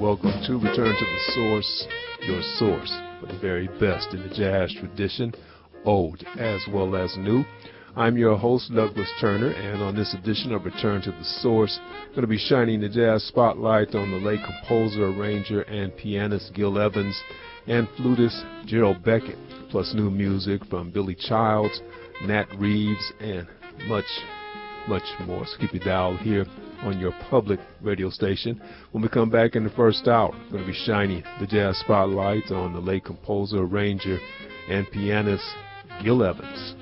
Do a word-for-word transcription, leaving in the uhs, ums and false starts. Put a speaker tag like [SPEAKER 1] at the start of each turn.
[SPEAKER 1] welcome to Return to the Source, your source for the very best in the jazz tradition, old as well as new. I'm your host, Douglas Turner, and on this edition of Return to the Source, I'm going to be shining the jazz spotlight on the late composer, arranger, and pianist Gil Evans and flutist Gerald Beckett, plus new music from Billy Childs, Nat Reeves, and much, much more. So keep your dial here on your public radio station. When we come back in the first hour, we're going to be shining the jazz spotlight on the late composer, arranger, and pianist Gil Evans.